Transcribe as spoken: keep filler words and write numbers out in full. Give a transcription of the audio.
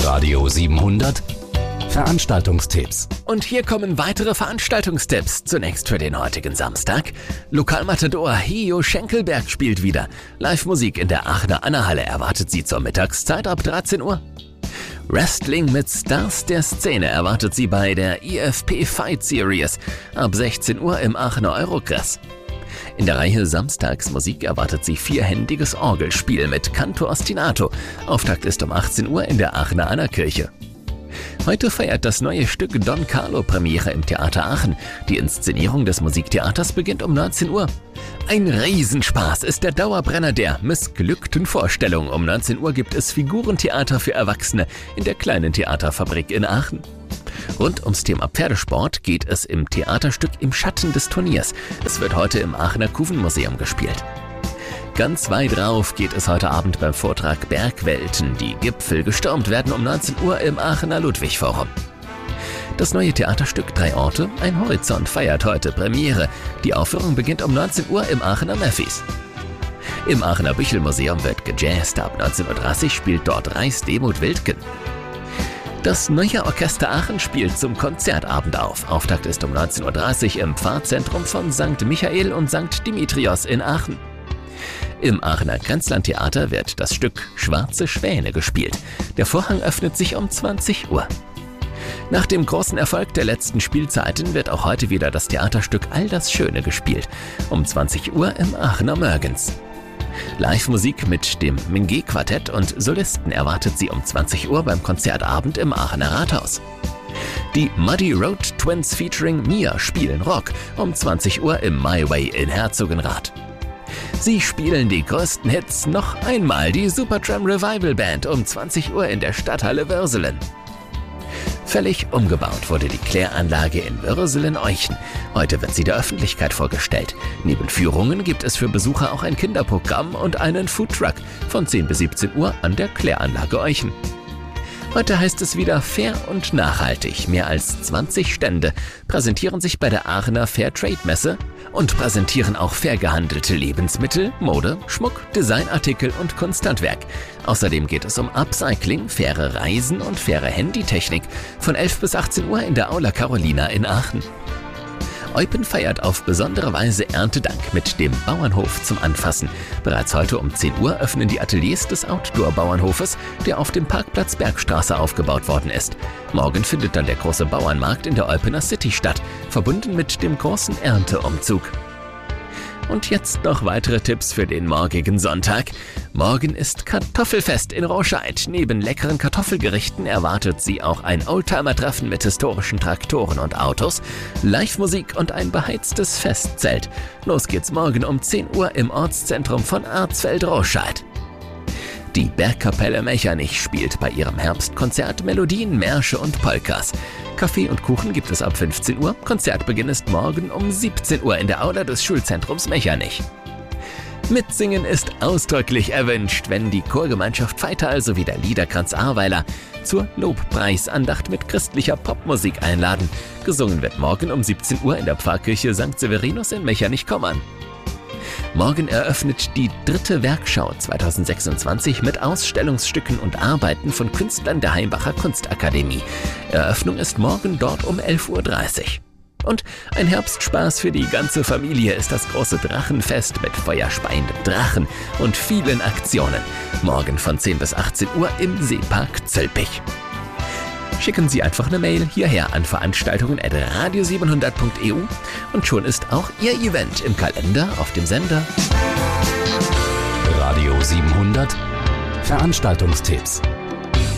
Radio siebenhundert Veranstaltungstipps. Und hier kommen weitere Veranstaltungstipps. Zunächst für den heutigen Samstag. Lokalmatador Hio Schenkelberg spielt wieder. Live-Musik in der Aachener Anna-Halle erwartet Sie zur Mittagszeit ab dreizehn Uhr. Wrestling mit Stars der Szene erwartet Sie bei der I F P Fight Series ab sechzehn Uhr im Aachener Euroclass. In der Reihe Samstagsmusik erwartet Sie vierhändiges Orgelspiel mit Canto Ostinato. Auftakt ist um achtzehn Uhr in der Aachener Anna-Kirche. Heute feiert das neue Stück Don Carlo Premiere im Theater Aachen. Die Inszenierung des Musiktheaters beginnt um neunzehn Uhr. Ein Riesenspaß ist der Dauerbrenner der missglückten Vorstellung. Um neunzehn Uhr gibt es Figurentheater für Erwachsene in der kleinen Theaterfabrik in Aachen. Rund ums Thema Pferdesport geht es im Theaterstück Im Schatten des Turniers. Es wird heute im Aachener Kuvenmuseum gespielt. Ganz weit rauf geht es heute Abend beim Vortrag Bergwelten. Die Gipfel gestürmt werden um neunzehn Uhr im Aachener Ludwig-Forum. Das neue Theaterstück Drei Orte, ein Horizont feiert heute Premiere. Die Aufführung beginnt um neunzehn Uhr im Aachener Meffis. Im Aachener Büchelmuseum wird gejazzt. Ab neunzehn Uhr dreißig spielt dort Reis Demut Wildgen. Das neue Orchester Aachen spielt zum Konzertabend auf. Auftakt ist um neunzehn Uhr dreißig im Pfarrzentrum von Sankt Michael und Sankt Dimitrios in Aachen. Im Aachener Grenzlandtheater wird das Stück Schwarze Schwäne gespielt. Der Vorhang öffnet sich um zwanzig Uhr. Nach dem großen Erfolg der letzten Spielzeiten wird auch heute wieder das Theaterstück All das Schöne gespielt. Um zwanzig Uhr im Aachener Mörgens. Live-Musik mit dem Mingue-Quartett und Solisten erwartet Sie um zwanzig Uhr beim Konzertabend im Aachener Rathaus. Die Muddy Road Twins featuring Mia spielen Rock um zwanzig Uhr im My Way in Herzogenrath. Sie spielen die größten Hits noch einmal, die Supertram Revival Band um zwanzig Uhr in der Stadthalle Würselen. Völlig umgebaut wurde die Kläranlage in Würselen-Euchen. Heute wird sie der Öffentlichkeit vorgestellt. Neben Führungen gibt es für Besucher auch ein Kinderprogramm und einen Foodtruck von zehn bis siebzehn Uhr an der Kläranlage Euchen. Heute heißt es wieder fair und nachhaltig. Mehr als zwanzig Stände präsentieren sich bei der Aachener Fairtrade-Messe und präsentieren auch fair gehandelte Lebensmittel, Mode, Schmuck, Designartikel und Kunsthandwerk. Außerdem geht es um Upcycling, faire Reisen und faire Handytechnik von elf bis achtzehn Uhr in der Aula Carolina in Aachen. Eupen feiert auf besondere Weise Erntedank mit dem Bauernhof zum Anfassen. Bereits heute um zehn Uhr öffnen die Ateliers des Outdoor-Bauernhofes, der auf dem Parkplatz Bergstraße aufgebaut worden ist. Morgen findet dann der große Bauernmarkt in der Eupener City statt, verbunden mit dem großen Ernteumzug. Und jetzt noch weitere Tipps für den morgigen Sonntag. Morgen ist Kartoffelfest in Roscheid. Neben leckeren Kartoffelgerichten erwartet Sie auch ein Oldtimer-Treffen mit historischen Traktoren und Autos, Live-Musik und ein beheiztes Festzelt. Los geht's morgen um zehn Uhr im Ortszentrum von Arzfeld-Roscheid. Die Bergkapelle Mechernich spielt bei ihrem Herbstkonzert Melodien, Märsche und Polkas. Kaffee und Kuchen gibt es ab fünfzehn Uhr. Konzertbeginn ist morgen um siebzehn Uhr in der Aula des Schulzentrums Mechernich. Mitsingen ist ausdrücklich erwünscht, wenn die Chorgemeinschaft Feital sowie der Liederkranz Ahrweiler zur Lobpreisandacht mit christlicher Popmusik einladen. Gesungen wird morgen um siebzehn Uhr in der Pfarrkirche Sankt Severinus in Mechernich-Kommern. Morgen eröffnet die dritte Werkschau zweitausendsechsundzwanzig mit Ausstellungsstücken und Arbeiten von Künstlern der Heimbacher Kunstakademie. Eröffnung ist morgen dort um elf Uhr dreißig. Und ein Herbstspaß für die ganze Familie ist das große Drachenfest mit feuerspeiendem Drachen und vielen Aktionen. Morgen von zehn bis achtzehn Uhr im Seepark Zülpich. Schicken Sie einfach eine Mail hierher an veranstaltungen at radio siebenhundert punkt e u und schon ist auch Ihr Event im Kalender auf dem Sender. Radio siebenhundert Veranstaltungstipps.